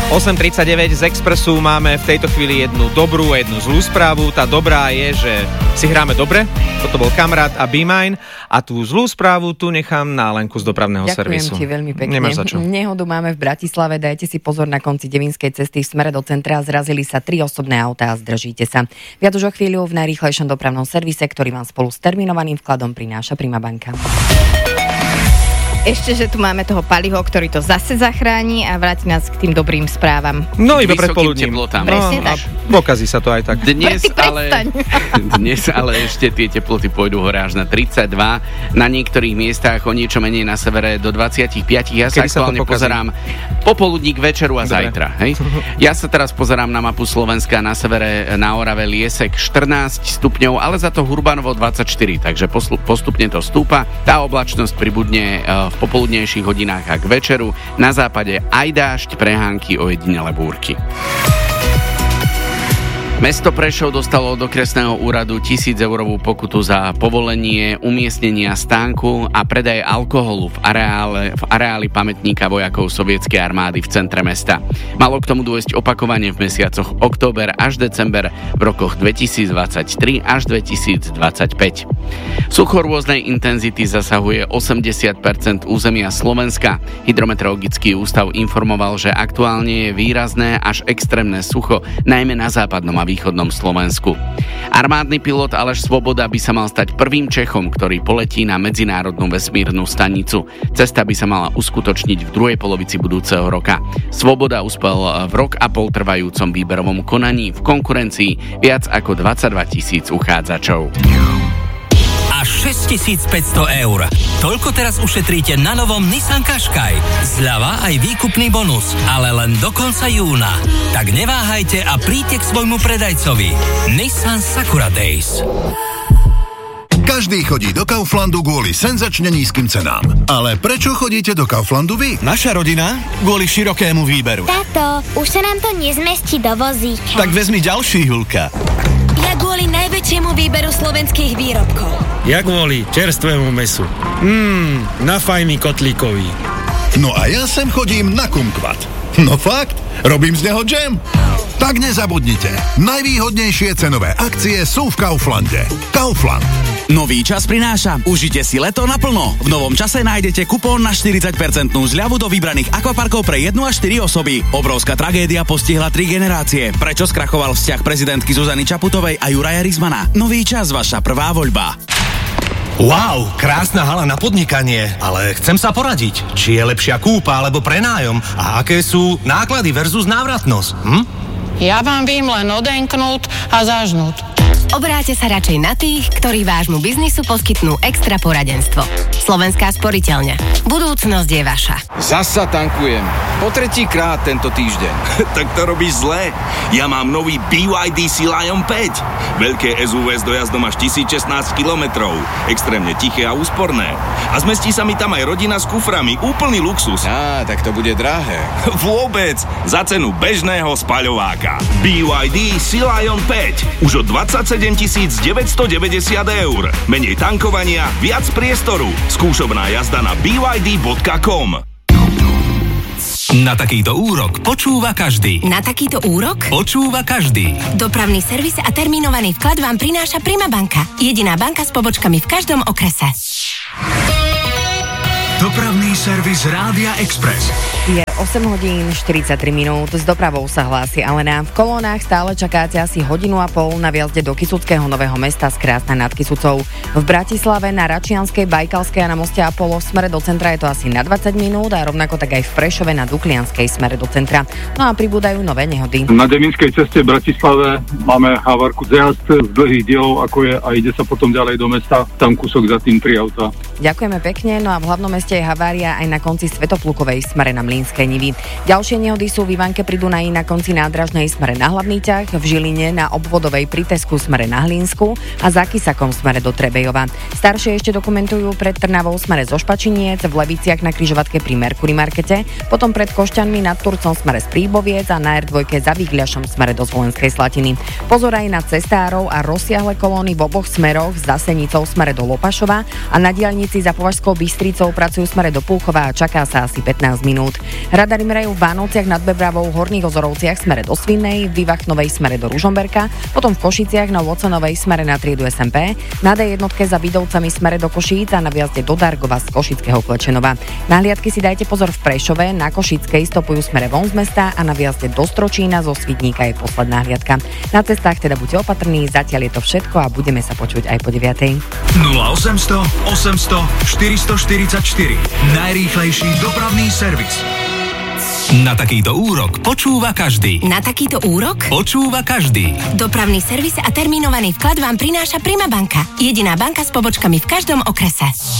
8:39 z Expressu máme v tejto chvíli jednu dobrú a jednu zlú správu. Tá dobrá je, že si hráme dobre. Toto bol Kamarát a Be Mine. A tú zlú správu tu nechám na Lenku z dopravného servisu. Ďakujem ti veľmi pekne. Nemáš za čo. Nehodu máme v Bratislave. Dajte si pozor, na konci Devinskej cesty v smere do centra zrazili sa 3 osobné autá a zdržíte sa. Viac už o chvíľu v najrýchlejšom dopravnom servise, ktorý vám spolu s terminovaným vkladom prináša Prima banka. Ešte, že tu máme toho Paliho, ktorý to zase zachráni a vráti nás k tým dobrým správam. No iba predpoludním. Presne tak. Pokazí sa to aj tak. Dnes ale ešte tie teploty pôjdu hore až na 32. Na niektorých miestach o niečo menej na severe do 25. Ja sa aktuálne pozerám popoludní k večeru a zajtra. Hej? Ja sa teraz pozerám na mapu Slovenska, na severe na Orave Liesek 14 stupňov, ale za to Hurbanovo 24, takže postupne to stúpa. Tá oblačnosť pribudne v popoludnejších hodinách a k večeru. Na západe aj dážď, prehánky, ojedinele búrky. Mesto Prešov dostalo od okresného úradu 1000 eurovú pokutu za povolenie umiestnenia stánku a predaj alkoholu v areáli pamätníka vojakov sovietskej armády v centre mesta. Malo k tomu dôjsť opakovane v mesiacoch október až december v rokoch 2023 až 2025. Sucho rôznej intenzity zasahuje 80% územia Slovenska. Hydrometeorologický ústav informoval, že aktuálne je výrazné až extrémne sucho, najmä na západnom a východnom Slovensku. Armádny pilot Aleš Svoboda by sa mal stať prvým Čechom, ktorý poletí na medzinárodnú vesmírnu stanicu. Cesta by sa mala uskutočniť v druhej polovici budúceho roka. Svoboda uspel v rok a pol trvajúcom výberovom konaní v konkurencii viac ako 22 000 uchádzačov. Až 6500 eur. Toľko teraz ušetríte na novom Nissan Qashqai. Zľava aj výkupný bonus, ale len do konca júna. Tak neváhajte a príďte k svojmu predajcovi. Nissan Sakura Days. Každý chodí do Kauflandu kvôli senzačne nízkym cenám. Ale prečo chodíte do Kauflandu vy? Naša rodina kvôli širokému výberu. Táto, už sa nám to nezmestí do vozíka. Tak vezmi ďalší, Julka. Ja kvôli najväčšiemu výberu slovenských výrobkov. Ja kvôli čerstvému mäsu. Na fajný kotlíkový. No a ja sem chodím na kumkvat. No fakt, robím z neho džem. Tak nezabudnite, najvýhodnejšie cenové akcie sú v Kauflande. Kaufland. Nový čas prináša. Užite si leto naplno. V novom čase nájdete kupón na 40% zľavu do vybraných akvaparkov pre 1 až 4 osoby. Obrovská tragédia postihla 3 generácie. Prečo skrachoval vzťah prezidentky Zuzany Čaputovej a Juraja Rizmana? Nový čas, vaša prvá voľba. Wow, krásna hala na podnikanie, ale chcem sa poradiť, či je lepšia kúpa alebo prenájom a aké sú náklady versus návratnosť. Ja vám vím len odenknúť a zažnúť. Obráťte sa radšej na tých, ktorí vášmu biznisu poskytnú extra poradenstvo. Slovenská sporiteľňa. Budúcnosť je vaša. Zasa tankujem. Po 3-krát tento týždeň. Tak to robíš zle. Ja mám nový BYD Sea Lion 5. Veľké SUV s dojazdom až 1016 kilometrov. Extrémne tiché a úsporné. A zmestí sa mi tam aj rodina s kuframi. Úplný luxus. Tak to bude drahé. Vôbec. Za cenu bežného spaľováka. BYD Sea Lion 5. Už od 27 990 eur. Menej tankovania, viac priestoru. Skúšobná jazda na byd.com. Na takýto úrok počúva každý. Na takýto úrok? Počúva každý. Dopravný servis a termínovaný vklad vám prináša Prima banka. Jediná banka s pobočkami v každom okrese. Dopravný servis Rádia Express. Je 8 hodín 43 minút. S dopravou sa hlási Alena. V kolónach stále čakáte asi 1,5 hodiny na vjazde do Kysuckého Nového Mesta z Krásna nad Kysucou. V Bratislave na Račianskej, Bajkalskej a na moste Apollo v smere do centra je to asi na 20 minút a rovnako tak aj v Prešove na Duklianskej smere do centra. No a pribúdajú nové nehody. Na Devinskej ceste v Bratislave máme havarku zjazd z dlhých dielov, ako je, a ide sa potom ďalej do mesta. Tam kúsok za tým 3 autá. Ďakujeme pekne. No a v hlavnom meste je havária aj na konci Svätoplukovej smere na Mlynskej Nivi. Ďalšie nehody sú v Ivanke pri Dunaji na konci nádražnej smere na Hlavný ťah, v Žiline na obvodovej pri Tesku smere na Hlinsku a za Kisakom smere do Trebejova. Staršie ešte dokumentujú pred Trnavou smere zo Špačiniec, v Leviciach na križovatke pri Mercury Markete, potom pred Košťanmi nad Turcom smere z Príboviec a na R2 za Vigľašom smere do Zvolenskej Slatiny. Pozor aj na cestárov a rozsiahle kolóny v oboch smeroch za Senicou smere do Lopašova a na diaľnici za Považskou Bystricou pracujú smere do Púchova a čaká sa asi 15 minút. Radary merajú v Bánovciach nad Bebravou, Horných Ozorovciach smere do Svinnej, v Vivachnovej smere do Ružomberka, potom v Košiciach na Vocenovej smere na triedu SMP, na D1 za Vidovcami smere do Košíc a na viazde do Dargova z Košického Klečenova. Na hliadky si dajte pozor v Prešove, na Košickej stopujú smere von z mesta a na viazde do Stročína zo Svidníka je posledná hliadka. Na cestách teda buďte opatrní, zatiaľ je to všetko a budeme sa počuť aj po 9:00. 0800 800 444. Najrýchlejší dopravný servis. Na takýto úrok počúva každý. Na takýto úrok? Počúva každý. Dopravný servis a termínovaný vklad vám prináša Prima banka. Jediná banka s pobočkami v každom okrese.